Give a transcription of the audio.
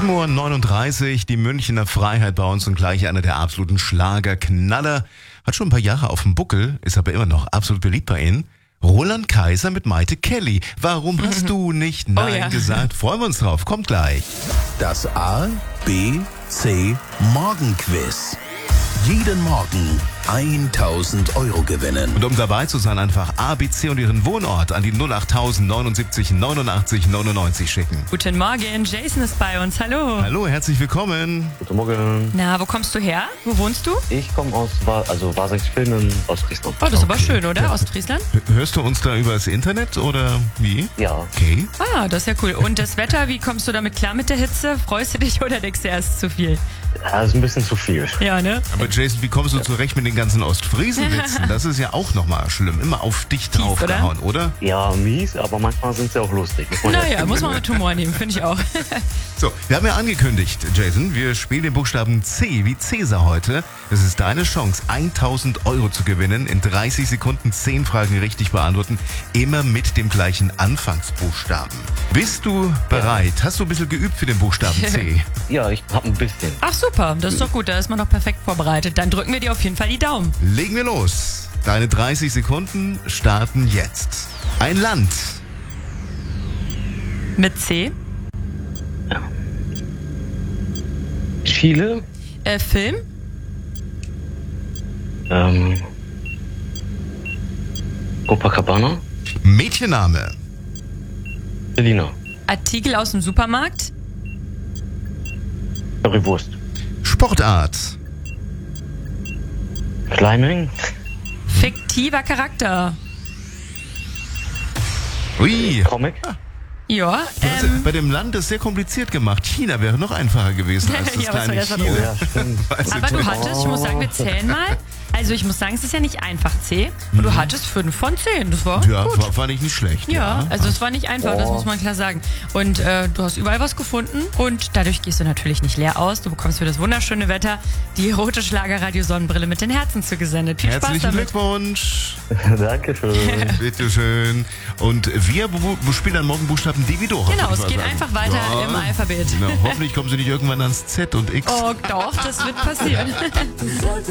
7:39 Uhr, die Münchner Freiheit bei uns und gleich einer der absoluten Schlagerknaller. Hat schon ein paar Jahre auf dem Buckel, ist aber immer noch absolut beliebt bei Ihnen. Roland Kaiser mit Maite Kelly. Warum hast du nicht Nein gesagt? Freuen wir uns drauf, kommt gleich. Das A, B, C Morgenquiz. Jeden Morgen 1.000 Euro gewinnen. Und um dabei zu sein, einfach A, B, C und Ihren Wohnort an die 08000 79 89 99 schicken. Guten Morgen, Jason ist bei uns. Hallo. Hallo, herzlich willkommen. Guten Morgen. Na, wo kommst du her? Wo wohnst du? Ich komme aus Warsexfilm in Ostfriesland. Oh, das ist aber schön, oder? Ostfriesland? Hörst du uns da über das Internet oder wie? Ja. Okay. Ah, das ist ja cool. Und das Wetter, wie kommst du damit klar mit der Hitze? Freust du dich oder denkst du erst zu viel? Ja, ist ein bisschen zu viel. Ja, ne? Aber Jason, wie kommst du zurecht mit den ganzen Ostfriesen-Witzen? Das ist ja auch nochmal schlimm. Immer auf dich draufgehauen, oder? Ja, mies, aber manchmal sind sie auch lustig. Naja, muss man mit Humor nehmen, finde ich auch. So, wir haben ja angekündigt, Jason, wir spielen den Buchstaben C wie Cäsar heute. Es ist deine Chance, 1.000 Euro zu gewinnen. In 30 Sekunden 10 Fragen richtig beantworten. Immer mit dem gleichen Anfangsbuchstaben. Bist du bereit? Hast du ein bisschen geübt für den Buchstaben C? Ja, ich habe ein bisschen. Ach super, das ist doch gut, da ist man doch perfekt vorbereitet. Dann drücken wir dir auf jeden Fall die Daumen. Legen wir los. Deine 30 Sekunden starten jetzt. Ein Land. Mit C? Chile, Film? Copacabana, Mädchenname. Selina, Artikel aus dem Supermarkt? Currywurst, Sportart. Climbing, Fiktiver Charakter? Ui. Comic, Ja, Bei dem Land ist sehr kompliziert gemacht. China wäre noch einfacher gewesen als das Ja, was kleine soll das Chile. denn? ja, stimmt. Weißt du, aber du hattest, ich muss sagen, wir zählen mal. Also ich muss sagen, es ist ja nicht einfach C. Und du hattest 5 von 10, das war ja, gut. fand ich nicht schlecht. Ja, also es war nicht einfach, das muss man klar sagen. Und du hast überall was gefunden und dadurch gehst du natürlich nicht leer aus. Du bekommst für das wunderschöne Wetter die rote Schlagerradio-Sonnenbrille mit den Herzen zugesendet. Viel Spaß Herzlichen damit. Glückwunsch. Dankeschön. Bitteschön. Und wir spielen dann morgen Buchstaben D wie Dora. Genau, würde ich es mal geht sagen. einfach weiter im Alphabet. Na, hoffentlich kommen sie nicht irgendwann ans Z und X. Oh doch, das wird passieren.